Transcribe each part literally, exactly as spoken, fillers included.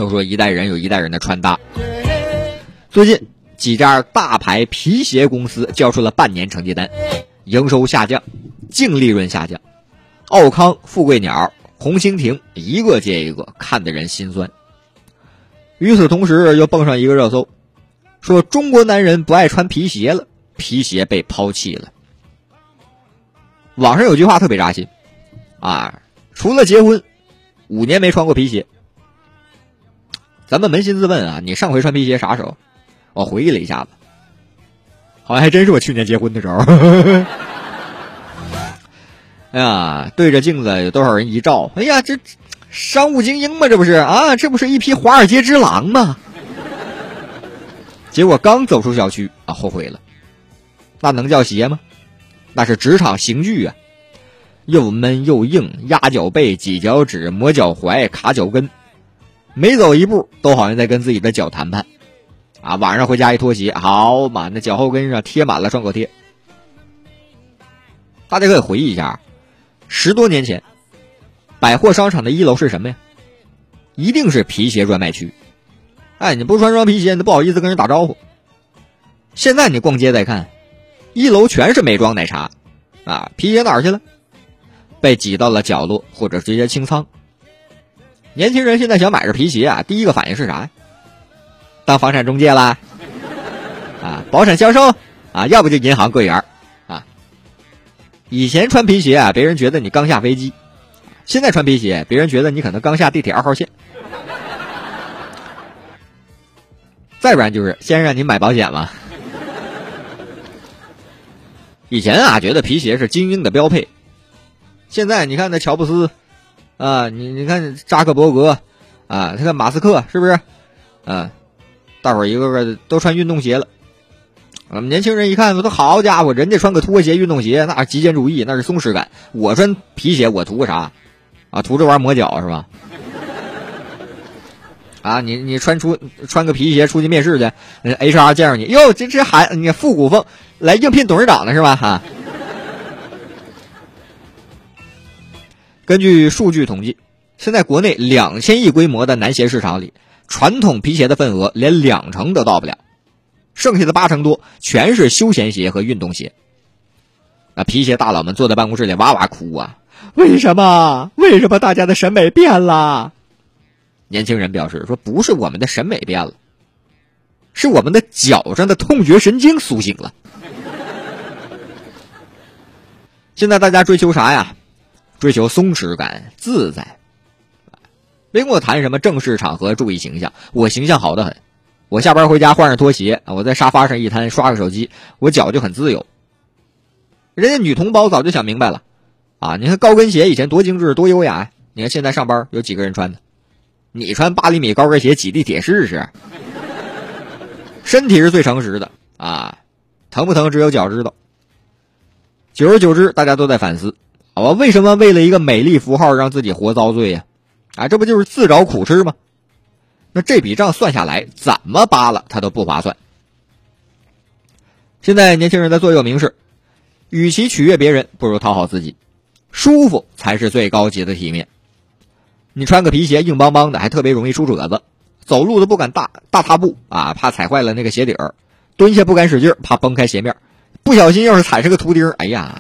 都说一代人有一代人的穿搭。最近几家大牌皮鞋公司交出了半年成绩单，营收下降，净利润下降，奥康、富贵鸟、红蜻蜓一个接一个，看得人心酸。与此同时又蹦上一个热搜，说中国男人不爱穿皮鞋了，皮鞋被抛弃了。网上有句话特别扎心啊，除了结婚五年没穿过皮鞋。咱们扪心自问啊，你上回穿皮鞋啥时候？我回忆了一下子，好像还真是我去年结婚的时候。哎呀，对着镜子有多少人一照，哎呀，这商务精英吗？这不是啊，这不是一匹华尔街之狼吗？结果刚走出小区啊，后悔了。那能叫鞋吗？那是职场刑具啊，又闷又硬，压脚背、挤脚趾、磨脚踝、卡脚跟，每走一步都好像在跟自己的脚谈判啊。晚上回家一脱鞋，好嘛，那脚后跟上贴满了创可贴。大家可以回忆一下，十多年前百货商场的一楼是什么呀？一定是皮鞋专卖区。哎，你不穿双皮鞋，你不好意思跟人打招呼。现在你逛街再看，一楼全是美妆奶茶啊，皮鞋哪儿去了？被挤到了角落，或者直接清仓。年轻人现在想买着皮鞋啊，第一个反应是啥呀？当房产中介啦，啊，保险销售啊，要不就银行柜员啊。以前穿皮鞋啊，别人觉得你刚下飞机；现在穿皮鞋，别人觉得你可能刚下地铁二号线。再不然就是先让你买保险嘛。以前啊，觉得皮鞋是精英的标配，现在你看那乔布斯啊，你你看扎克伯格啊，他看马斯克是不是？啊，大伙儿一个个都穿运动鞋了。我们年轻人一看，都好家伙，人家穿个拖鞋、运动鞋，那是极简主义，那是松弛感。我穿皮鞋，我图个啥？啊，图这玩意儿磨脚是吧？啊，你你穿出穿个皮鞋出去面试去 ，H R 见着你，哟，这这还你复古风来应聘董事长的是吧？哈、啊。根据数据统计，现在国内两千亿规模的男鞋市场里，传统皮鞋的份额连两成都到不了，剩下的八成多全是休闲鞋和运动鞋。啊，皮鞋大佬们坐在办公室里哇哇哭啊！为什么？为什么大家的审美变了？年轻人表示说，不是我们的审美变了，是我们的脚上的痛觉神经苏醒了。现在大家追求啥呀？追求松弛感、自在。别跟我谈什么正式场合注意形象，我形象好得很。我下班回家换上拖鞋，我在沙发上一摊刷个手机，我脚就很自由。人家女同胞早就想明白了啊！你看高跟鞋以前多精致多优雅呀，你看现在上班有几个人穿的？你穿八厘米高跟鞋挤地铁试试？身体是最诚实的啊，疼不疼只有脚知道。久而久之，大家都在反思，我为什么为了一个美丽符号让自己活遭罪呀？啊，这不就是自找苦吃吗？那这笔账算下来，怎么扒了它都不划算。现在年轻人的座右铭是，与其取悦别人，不如讨好自己，舒服才是最高级的体面。你穿个皮鞋硬邦邦的，还特别容易出褶子，走路都不敢大大踏步啊，怕踩坏了那个鞋底儿，蹲下不敢使劲，怕崩开鞋面，不小心要是踩上个图钉，哎呀！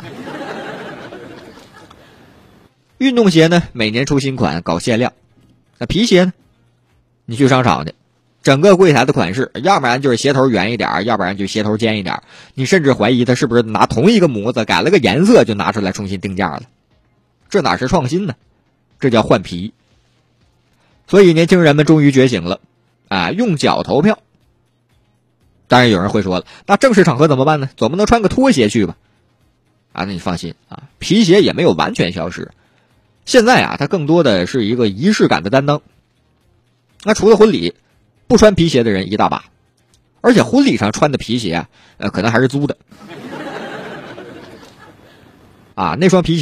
运动鞋呢，每年出新款搞限量，那皮鞋呢？你去商场去，整个柜台的款式，要不然就是鞋头圆一点，要不然就鞋头尖一点，你甚至怀疑他是不是拿同一个模子改了个颜色就拿出来重新定价了，这哪是创新呢？这叫换皮。所以年轻人们终于觉醒了啊，用脚投票。当然有人会说了，那正式场合怎么办呢？总不能穿个拖鞋去吧？啊，那你放心啊，皮鞋也没有完全消失。现在啊，它更多的是一个仪式感的担当。那除了婚礼，不穿皮鞋的人一大把，而且婚礼上穿的皮鞋啊，呃，可能还是租的。啊，那双皮鞋